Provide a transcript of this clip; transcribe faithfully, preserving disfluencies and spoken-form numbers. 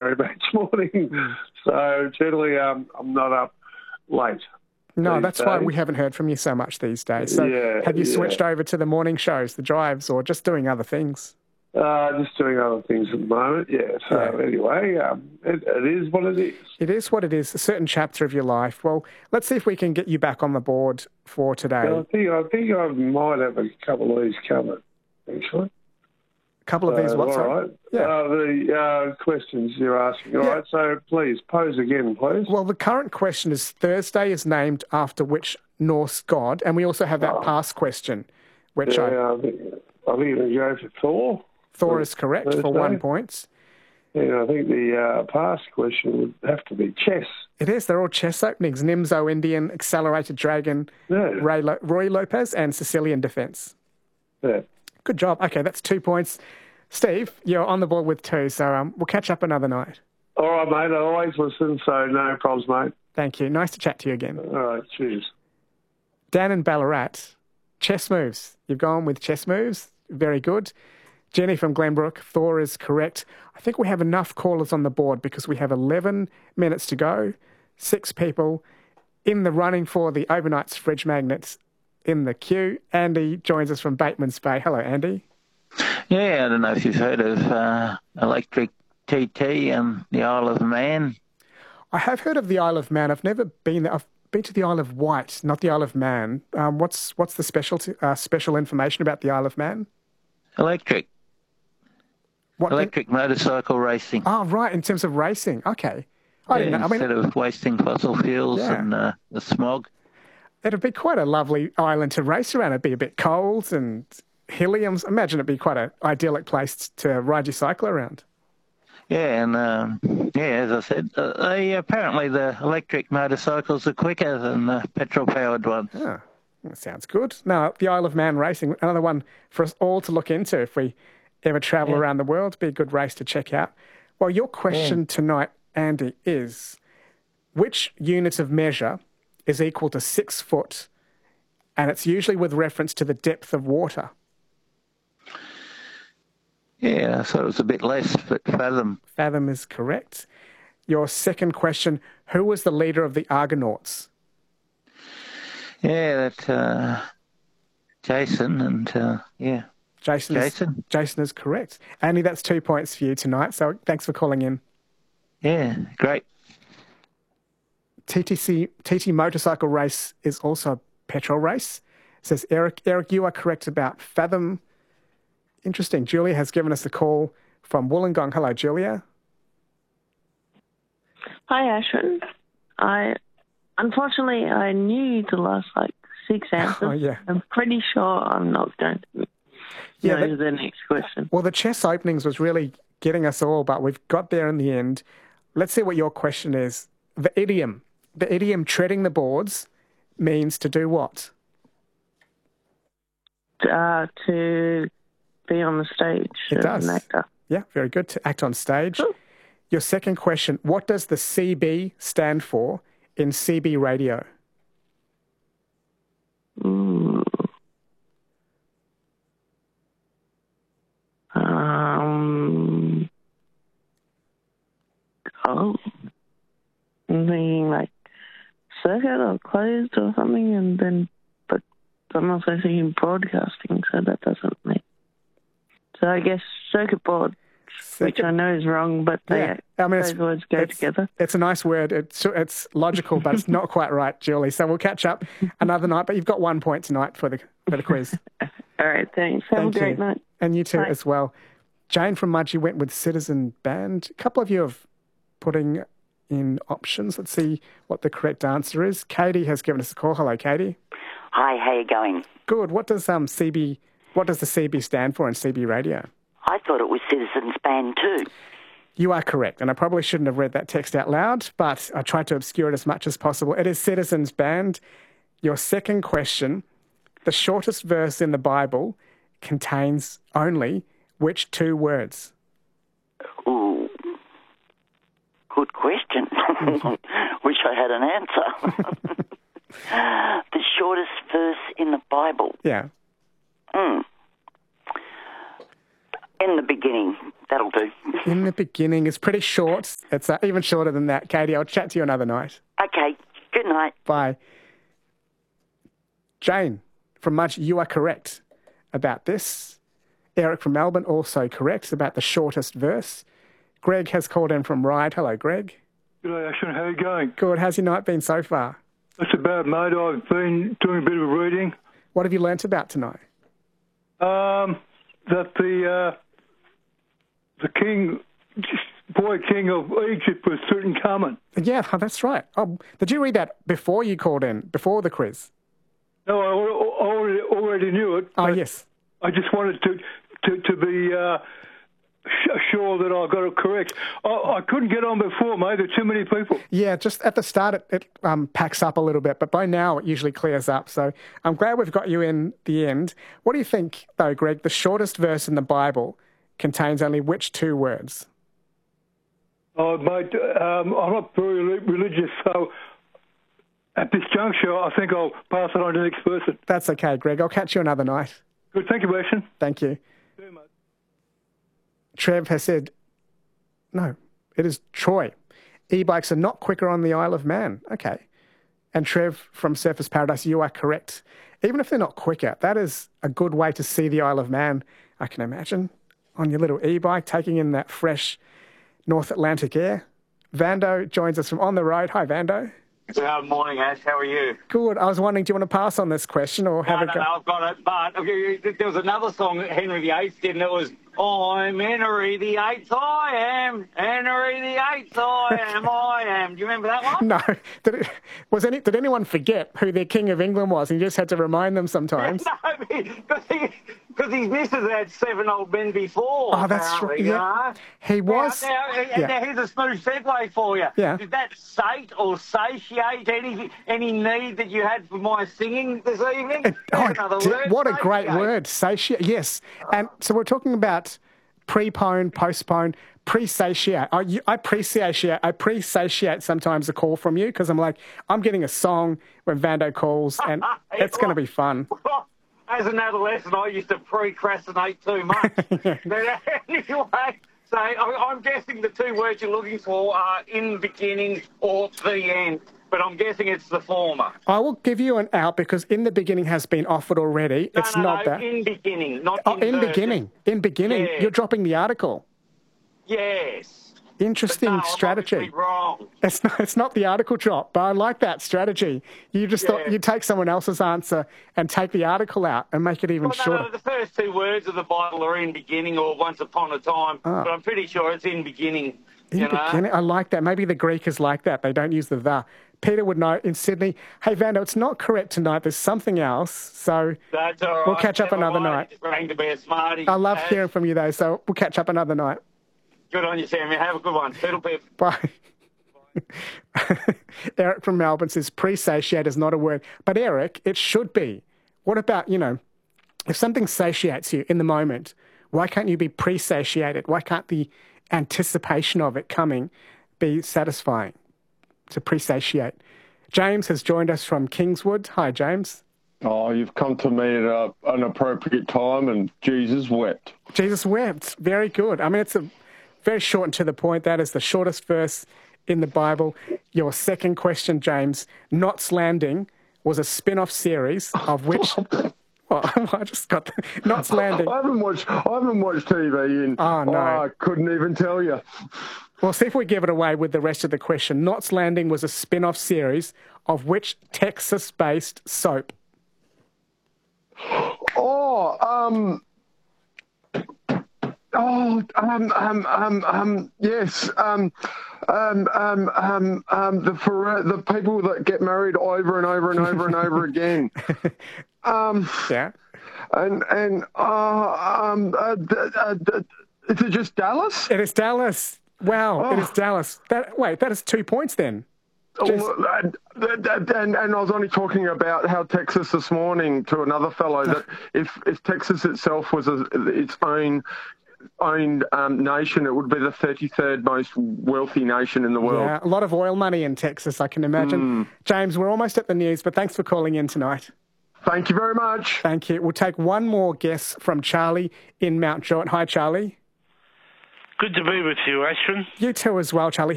very much morning. So generally um, I'm not up late. No, that's days. Why we haven't heard from you so much these days. So yeah, have you yeah. switched over to the morning shows, the drives, or just doing other things? Uh, just doing other things at the moment, yeah. So yeah. anyway, um, it, it is what it is. It is what it is, a certain chapter of your life. Well, let's see if we can get you back on the board for today. Well, I think I think I might have a couple of these covered, actually. A couple of so, these what, all right. Yeah. Uh, the uh, questions you're asking. All yeah. right, so please, pose again, please. Well, the current question is Thursday is named after which Norse god? And we also have that oh. past question, which yeah, I... I think, I think it'll go for Thor. Thor is correct Thursday. For one point. Yeah, I think the uh, past question would have to be chess. It is. They're all chess openings. Nimzo Indian, Accelerated Dragon, yeah. Ray Lo- Roy Lopez, and Sicilian Defence. Yeah. Good job. Okay, that's two points. Steve, you're on the board with two, so um, we'll catch up another night. All right, mate. I always listen, so no problems, mate. Thank you. Nice to chat to you again. All right, cheers. Dan and Ballarat, chess moves. You've gone with chess moves. Very good. Jenny from Glenbrook, Thor is correct. I think we have enough callers on the board because we have eleven minutes to go, six people in the running for the Overnight's Fridge Magnets in the queue. Andy joins us from Bateman's Bay. Hello, Andy. Yeah, I don't know if you've heard of uh, Electric T T and the Isle of Man. I have heard of the Isle of Man. I've never been there. I've been to the Isle of Wight, not the Isle of Man. Um, what's what's the specialty, uh, special information about the Isle of Man? Electric. What, Electric in... motorcycle racing. Oh, right, in terms of racing. Okay. I yeah, didn't know. Instead I mean, of wasting fossil fuels yeah. and uh, the smog. It'd be quite a lovely island to race around. It'd be a bit cold and hilly. I imagine it'd be quite an idyllic place to ride your cycle around. Yeah, and um, yeah, as I said, uh, they, apparently the electric motorcycles are quicker than the petrol-powered ones. Oh, that sounds good. Now, the Isle of Man racing, another one for us all to look into if we ever travel yeah. around the world. Be a good race to check out. Well, your question yeah. tonight, Andy, is which unit of measure is equal to six foot, and it's usually with reference to the depth of water? Yeah, I thought it was a bit less, but fathom. Fathom is correct. Your second question, who was the leader of the Argonauts? Yeah, that uh, Jason and, uh, yeah. Jason, Jason. Is, Jason is correct. Andy, that's two points for you tonight, so thanks for calling in. Yeah, great. T T C, T T motorcycle race is also a petrol race. It says, Eric, Eric, you are correct about Fathom. Interesting. Julia has given us a call from Wollongong. Hello, Julia. Hi, Ashwin. I, unfortunately, I knew the last, like, six answers. Oh, yeah. I'm pretty sure I'm not going to yeah, know but, the next question. Well, the chess openings was really getting us all, but we've got there in the end. Let's see what your question is. The idiom. The idiom treading the boards means to do what? Uh, to be on the stage it as does. an actor. Yeah, very good. To act on stage. Cool. Your second question, what does the C B stand for in C B radio? Ooh. Um, oh, I'm thinking like circuit or closed or something, and then, but I'm also thinking broadcasting, so that doesn't make. So I guess circuit board, circuit. Which I know is wrong, but they, yeah. I mean, those words go it's, together. It's a nice word. It's it's logical, but it's not quite right, Julie. So we'll catch up another night. But you've got one point tonight for the for the quiz. All right, thanks. Have Thank a great you. night. And you too Bye. as well. Jane from Mudgee went with Citizen Band. A couple of you have putting in options. Let's see what the correct answer is. Katie has given us a call. Hello, Katie. Hi, how you going? Good. What does um C B? What does the C B stand for in C B radio? I thought it was Citizens Band too. You are correct, and I probably shouldn't have read that text out loud, but I tried to obscure it as much as possible. It is Citizens Band. Your second question, the shortest verse in the Bible contains only which two words? Ooh, good question. Wish I had an answer. The shortest verse in the Bible. Yeah. Mm. In the beginning, that'll do. In the beginning. It's pretty short. It's uh, even shorter than that. Katie, I'll chat to you another night. Okay, good night. Bye. Jane from Mudge, you are correct about this. Eric from Melbourne, also correct about the shortest verse. Greg has called in from Ryde. Hello, Greg. G'day, Ashton. How are you going? Good. How's your night been so far? That's about, mate. I've been doing a bit of reading. What have you learnt about tonight? Um, that the uh, the king, boy king of Egypt was Tutankhamun. Yeah, that's right. Oh, did you read that before you called in, before the quiz? No, I already, already knew it. Oh, yes. I just wanted to to, to be uh, sure that I got it correct. I, I couldn't get on before, mate. There are too many people. Yeah, just at the start it, it um, packs up a little bit, but by now it usually clears up. So I'm glad we've got you in the end. What do you think, though, Greg? The shortest verse in the Bible contains only which two words? Oh, mate, um, I'm not very religious, so at this juncture, I think I'll pass it on to the next person. That's okay, Greg. I'll catch you another night. Good. Thank you, Ashton. Thank you. See you, mate. Trev has said, no, it is Troy. E-bikes are not quicker on the Isle of Man. Okay. And Trev from Surfers Paradise, you are correct. Even if they're not quicker, that is a good way to see the Isle of Man, I can imagine, on your little e-bike, taking in that fresh North Atlantic air. Vando joins us from On the Road. Hi, Vando. Good morning, Ash. How are you? Good. I was wondering, do you want to pass on this question or have no, it no, go? no, I've got it. But there was another song that Henry the Eighth did, and it was, I'm Henry the Eighth, I am. Henry the Eighth, I am, I am. Do you remember that one? No. Did, it, was any, did anyone forget who their King of England was and you just had to remind them sometimes? No, because he, his missus had seven old men before. Oh, that's right. Yeah. He was. Now, now, yeah. now, here's a smooth segue for you. Yeah. Did that sate or satiate any any need that you had for my singing this evening? It, oh, another d- word, what a great satiate. word. Satiate. Yes. And so we're talking about prepone, postpone, pre-satiate. I, I pre-satiate. I pre-satiate sometimes a call from you because I'm like, I'm getting a song when Vando calls and it's going to be fun. As an adolescent, I used to procrastinate too much. But anyway, so I'm guessing the two words you're looking for are in the beginning or the end. But I'm guessing it's the former. I will give you an out because in the beginning has been offered already. No, it's no, not no, that. in beginning, not oh, in in version. beginning. In beginning. Yeah. You're dropping the article. Yes. Interesting But no, strategy. I'm obviously wrong. It's not, it's not the article drop, but I like that strategy. You just Yeah. thought you'd take someone else's answer and take the article out and make it even Well, no, shorter. no, the first two words of the Bible are in beginning or once upon a time, Ah. but I'm pretty sure it's in beginning. In you know? beginning, I like that. Maybe the Greek is like that. They don't use the the. Peter would know in Sydney, hey, Vando, it's not correct tonight. There's something else. So That's all right. we'll catch up Never another mind. night. It's going to be a smarty. I love Ash. hearing from you, though, so we'll catch up another night. Good on you, Sammy. Have a good one. Fiddle pip. Bye. Eric from Melbourne says pre-satiate is not a word. But, Eric, it should be. What about, you know, if something satiates you in the moment, why can't you be pre-satiated? Why can't the anticipation of it coming be satisfying to pre-satiate? James has joined us from Kingswood. Hi, James. Oh, you've come to me at a, an appropriate time, and Jesus wept. Jesus wept. Very good. I mean, it's a very short and to the point. That is the shortest verse in the Bible. Your second question, James. Knots Landing was a spin-off series of which... Well, I just got the, Knots Landing. I haven't watched. I haven't watched T V in. Oh, no. Oh, I couldn't even tell you. Well, see if we give it away with the rest of the question. Knots Landing was a spin-off series of which Texas-based soap? Oh, um, oh, um, um, um, um, yes, um, um, um, um, um, the for, the people that get married over and over and over and over again. Um, yeah, and and uh, um, uh, uh, uh, is it just Dallas? It is Dallas. Wow, Oh. it is Dallas. That wait, that is two points then. Oh, and, and, and I was only talking about how Texas this morning to another fellow that if, if Texas itself was a, its own own um, nation, it would be the thirty-third most wealthy nation in the world. Yeah, a lot of oil money in Texas, I can imagine. Mm. James, we're almost at the news, but thanks for calling in tonight. Thank you very much. Thank you. We'll take one more guess from Charlie in Mount Druitt. Hi, Charlie. Good to be with you, Ashwin. You too as well, Charlie.